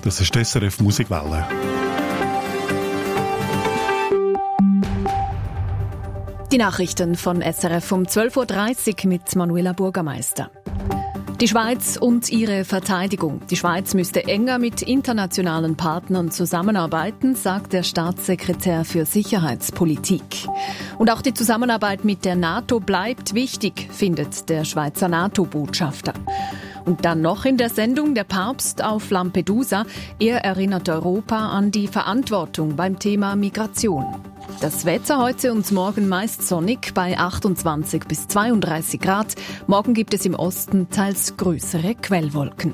Das ist die SRF Musikwelle. Die Nachrichten von SRF um 12.30 Uhr mit Manuela Burgermeister. Die Schweiz und ihre Verteidigung. Die Schweiz müsste enger mit internationalen Partnern zusammenarbeiten, sagt der Staatssekretär für Sicherheitspolitik. Und auch die Zusammenarbeit mit der NATO bleibt wichtig, findet der Schweizer NATO-Botschafter. Und dann noch in der Sendung der Papst auf Lampedusa. Er erinnert Europa an die Verantwortung beim Thema Migration. Das Wetter heute und morgen meist sonnig bei 28 bis 32 Grad. Morgen gibt es im Osten teils größere Quellwolken.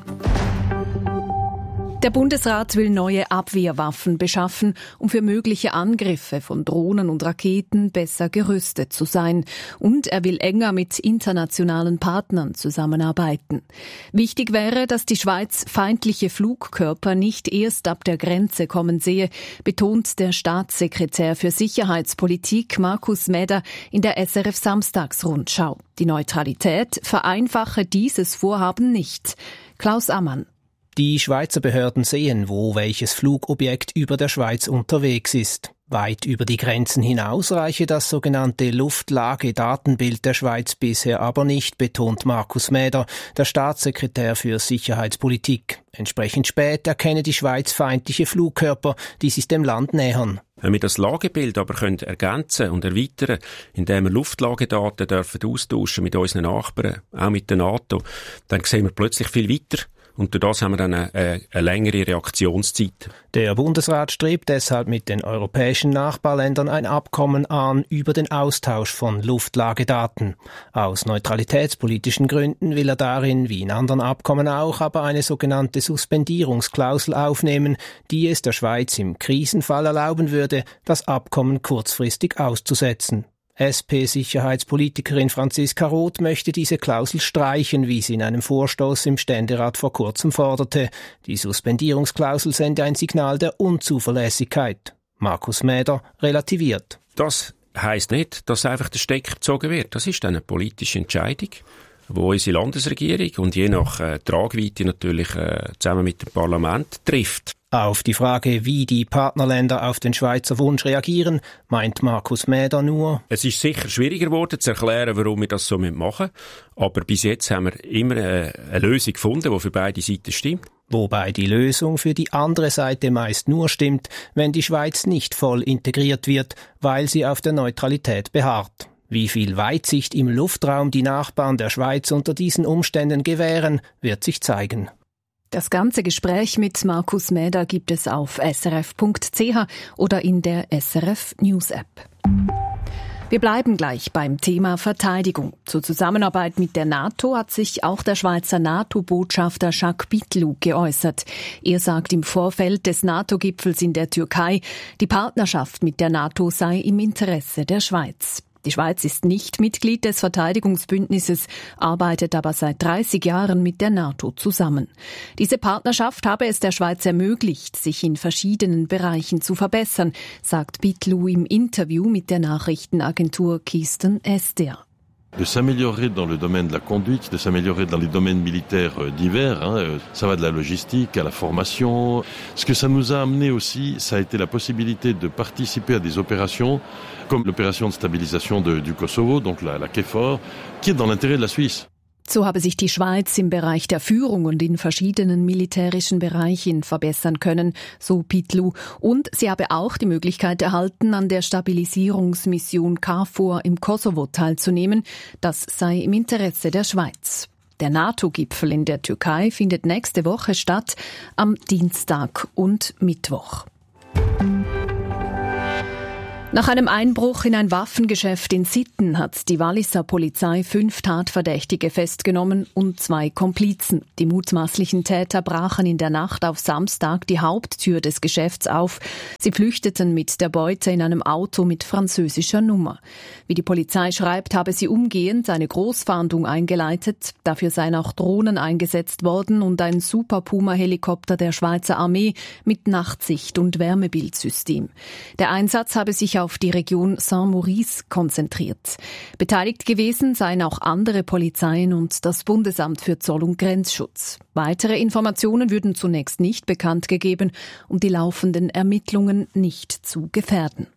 Der Bundesrat will neue Abwehrwaffen beschaffen, um für mögliche Angriffe von Drohnen und Raketen besser gerüstet zu sein. Und er will enger mit internationalen Partnern zusammenarbeiten. Wichtig wäre, dass die Schweiz feindliche Flugkörper nicht erst ab der Grenze kommen sehe, betont der Staatssekretär für Sicherheitspolitik Markus Mäder in der SRF Samstagsrundschau. Die Neutralität vereinfache dieses Vorhaben nicht. Klaus Ammann. Die Schweizer Behörden sehen, wo welches Flugobjekt über der Schweiz unterwegs ist. Weit über die Grenzen hinaus reiche das sogenannte Luftlagedatenbild der Schweiz bisher aber nicht, betont Markus Mäder, der Staatssekretär für Sicherheitspolitik. Entsprechend spät erkenne die Schweiz feindliche Flugkörper, die sich dem Land nähern. Wenn wir das Lagebild aber ergänzen und erweitern, indem wir Luftlagedaten dürfen austauschen mit unseren Nachbarn, auch mit der NATO, dann sehen wir plötzlich viel weiter. Und durch das haben wir dann eine längere Reaktionszeit. Der Bundesrat strebt deshalb mit den europäischen Nachbarländern ein Abkommen an über den Austausch von Luftlagedaten. Aus neutralitätspolitischen Gründen will er darin, wie in anderen Abkommen auch, aber eine sogenannte Suspendierungsklausel aufnehmen, die es der Schweiz im Krisenfall erlauben würde, das Abkommen kurzfristig auszusetzen. SP-Sicherheitspolitikerin Franziska Roth möchte diese Klausel streichen, wie sie in einem Vorstoß im Ständerat vor kurzem forderte. Die Suspendierungsklausel sende ein Signal der Unzuverlässigkeit. Markus Mäder relativiert. Das heisst nicht, dass einfach der Stecker gezogen wird. Das ist eine politische Entscheidung, wo unsere Landesregierung und je nach Tragweite natürlich zusammen mit dem Parlament trifft. Auf die Frage, wie die Partnerländer auf den Schweizer Wunsch reagieren, meint Markus Mäder nur: Es ist sicher schwieriger geworden zu erklären, warum wir das so machen. Aber bis jetzt haben wir immer eine Lösung gefunden, die für beide Seiten stimmt. Wobei die Lösung für die andere Seite meist nur stimmt, wenn die Schweiz nicht voll integriert wird, weil sie auf der Neutralität beharrt. Wie viel Weitsicht im Luftraum die Nachbarn der Schweiz unter diesen Umständen gewähren, wird sich zeigen. Das ganze Gespräch mit Markus Mäder gibt es auf srf.ch oder in der SRF News App. Wir bleiben gleich beim Thema Verteidigung. Zur Zusammenarbeit mit der NATO hat sich auch der Schweizer NATO-Botschafter Jacques Bitlou geäußert. Er sagt im Vorfeld des NATO-Gipfels in der Türkei, die Partnerschaft mit der NATO sei im Interesse der Schweiz. Die Schweiz ist nicht Mitglied des Verteidigungsbündnisses, arbeitet aber seit 30 Jahren mit der NATO zusammen. Diese Partnerschaft habe es der Schweiz ermöglicht, sich in verschiedenen Bereichen zu verbessern, sagt Bitlou im Interview mit der Nachrichtenagentur Keystone SDA. De s'améliorer dans le domaine de la conduite, de s'améliorer dans les domaines militaires divers. Ça va de la logistique à la formation. Ce que ça nous a amené aussi, ça a été la possibilité de participer à des opérations comme l'opération de stabilisation du Kosovo, donc la KFOR, qui est dans l'intérêt de la Suisse. So habe sich die Schweiz im Bereich der Führung und in verschiedenen militärischen Bereichen verbessern können, so Bitlou. Und sie habe auch die Möglichkeit erhalten, an der Stabilisierungsmission KFOR im Kosovo teilzunehmen. Das sei im Interesse der Schweiz. Der NATO-Gipfel in der Türkei findet nächste Woche statt, am Dienstag und Mittwoch. Nach einem Einbruch in ein Waffengeschäft in Sitten hat die Walliser Polizei 5 Tatverdächtige festgenommen und 2 Komplizen. Die mutmaßlichen Täter brachen in der Nacht auf Samstag die Haupttür des Geschäfts auf. Sie flüchteten mit der Beute in einem Auto mit französischer Nummer. Wie die Polizei schreibt, habe sie umgehend eine Großfahndung eingeleitet. Dafür seien auch Drohnen eingesetzt worden und ein Super Puma-Helikopter der Schweizer Armee mit Nachtsicht und Wärmebildsystem. Der Einsatz habe sich auf auf die Region Saint-Maurice konzentriert. Beteiligt gewesen seien auch andere Polizeien und das Bundesamt für Zoll- und Grenzschutz. Weitere Informationen würden zunächst nicht bekannt gegeben, um die laufenden Ermittlungen nicht zu gefährden.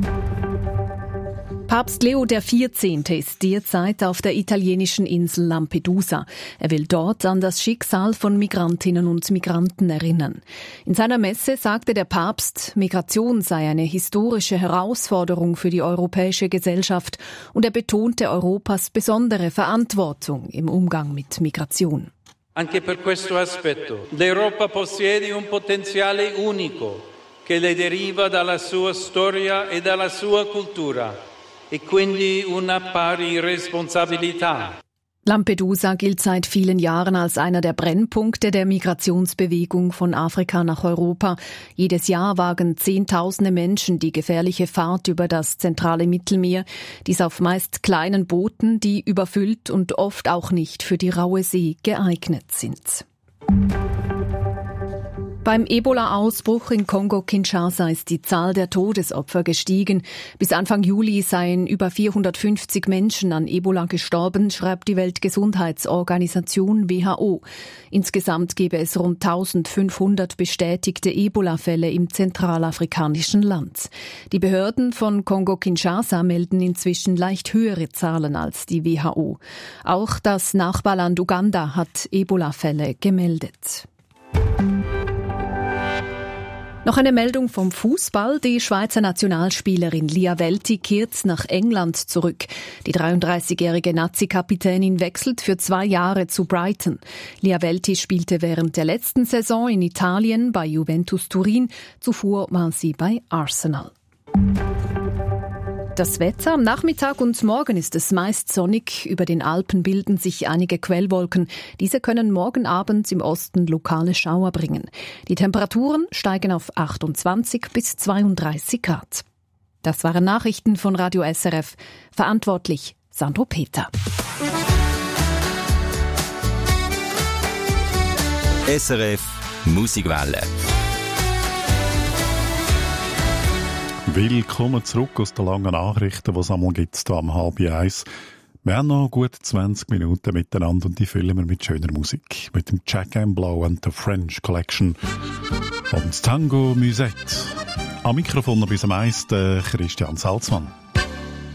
Papst Leo XIV. Ist derzeit auf der italienischen Insel Lampedusa. Er will dort an das Schicksal von Migrantinnen und Migranten erinnern. In seiner Messe sagte der Papst, Migration sei eine historische Herausforderung für die europäische Gesellschaft und er betonte Europas besondere Verantwortung im Umgang mit Migration. Anche per questo aspetto, l'Europa possiede un potenziale unico che le deriva dalla sua storia e dalla sua cultura. E quindi una pari responsabilità. Lampedusa gilt seit vielen Jahren als einer der Brennpunkte der Migrationsbewegung von Afrika nach Europa. Jedes Jahr wagen Zehntausende Menschen die gefährliche Fahrt über das zentrale Mittelmeer, dies auf meist kleinen Booten, die überfüllt und oft auch nicht für die raue See geeignet sind. Beim Ebola-Ausbruch in Kongo-Kinshasa ist die Zahl der Todesopfer gestiegen. Bis Anfang Juli seien über 450 Menschen an Ebola gestorben, schreibt die Weltgesundheitsorganisation WHO. Insgesamt gebe es rund 1500 bestätigte Ebola-Fälle im zentralafrikanischen Land. Die Behörden von Kongo-Kinshasa melden inzwischen leicht höhere Zahlen als die WHO. Auch das Nachbarland Uganda hat Ebola-Fälle gemeldet. Noch eine Meldung vom Fußball. Die Schweizer Nationalspielerin Lia Welti kehrt nach England zurück. Die 33-jährige Nazi-Kapitänin wechselt für 2 Jahre zu Brighton. Lia Welti spielte während der letzten Saison in Italien bei Juventus Turin. Zuvor war sie bei Arsenal. Das Wetter. Am Nachmittag und morgen ist es meist sonnig. Über den Alpen bilden sich einige Quellwolken. Diese können morgen Abend im Osten lokale Schauer bringen. Die Temperaturen steigen auf 28 bis 32 Grad. Das waren Nachrichten von Radio SRF. Verantwortlich Sandro Peter. SRF Musikwelle. Willkommen zurück aus den langen Nachrichten, die es einmal gibt, hier um 12:30. Wir haben noch gut 20 Minuten miteinander und die füllen wir mit schöner Musik. Mit dem Jack and Blow and the French Collection und Tango Musette. Am Mikrofon noch bis am 1. Christian Salzmann.